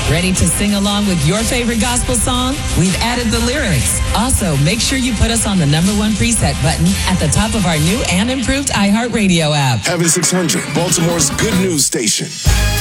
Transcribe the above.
Ready to sing along with your favorite gospel song? We've added the lyrics. Also, make sure you put us on the #1 preset button at the top of our new and improved iHeartRadio app. Heaven 600, Baltimore's good news station.